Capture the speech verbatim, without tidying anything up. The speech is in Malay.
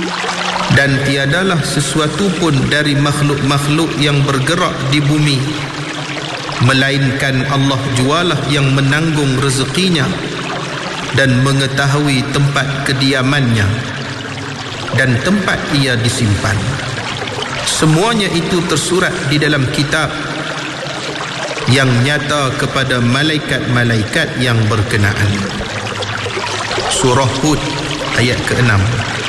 Dan tiadalah sesuatu pun dari makhluk-makhluk yang bergerak di bumi melainkan Allah jualah yang menanggung rezekinya dan mengetahui tempat kediamannya dan tempat ia disimpan. Semuanya itu tersurat di dalam kitab yang nyata kepada malaikat-malaikat yang berkenaan. Surah Hud ayat keenam.